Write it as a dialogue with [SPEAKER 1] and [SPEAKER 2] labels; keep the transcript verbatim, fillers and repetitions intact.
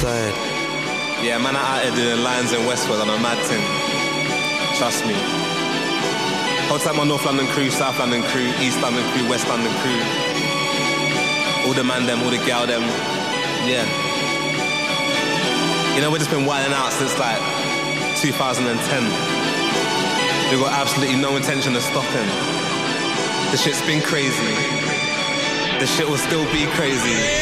[SPEAKER 1] side.
[SPEAKER 2] Yeah, man, I'm out here doing lines in Westwood on a mad thing. Trust me. Whole time my North London crew, South London crew, East London crew, West London crew. All the man them, all the gal them. Yeah. You know, we've just been wilding out since like two thousand ten. We've got absolutely no intention of stopping. The shit's been crazy. The shit will still be crazy.